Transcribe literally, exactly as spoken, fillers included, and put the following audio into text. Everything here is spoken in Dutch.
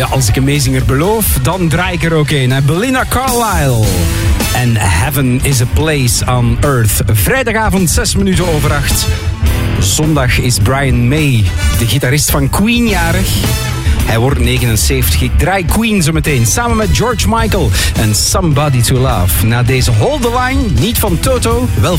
Ja, als ik een meezinger beloof, dan draai ik er ook een. Hè? Belinda Carlisle. En Heaven is a Place on Earth. Vrijdagavond, zes minuten over acht. Zondag is Brian May, de gitarist van Queen, jarig. Hij wordt negenenzeventig. Ik draai Queen zo meteen samen met George Michael en Somebody to Love. Na deze Hold the Line, niet van Toto, wel van